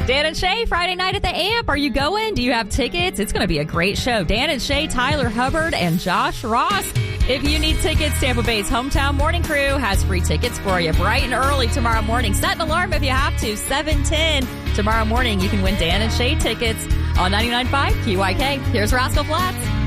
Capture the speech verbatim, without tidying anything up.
Dan and Shay, Friday night at the Amp. Are you going? Do you have tickets? It's going to be a great show. Dan and Shay, Tyler Hubbard, and Josh Ross. If you need tickets, Tampa Bay's Hometown Morning Crew has free tickets for you bright and early tomorrow morning. Set an alarm if you have to. seven ten tomorrow morning. You can win Dan and Shay tickets on ninety-nine point five Q Y K. Here's Rascal Flatts.